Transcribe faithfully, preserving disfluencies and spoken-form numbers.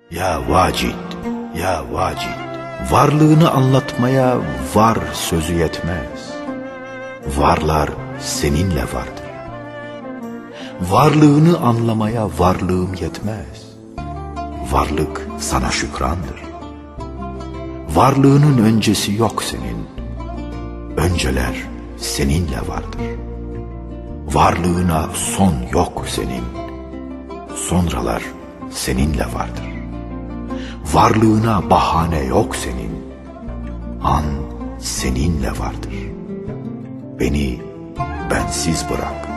Ya Vacid, ya Vacid, varlığını anlatmaya var sözü yetmez. Varlar seninle vardır. Varlığını anlamaya varlığım yetmez. Varlık sana şükrandır. Varlığının öncesi yok senin. Önceler seninle vardır. Varlığına son yok senin. Sonralar seninle vardır. Varlığına bahane yok senin. An seninle vardır. Beni bensiz bırak.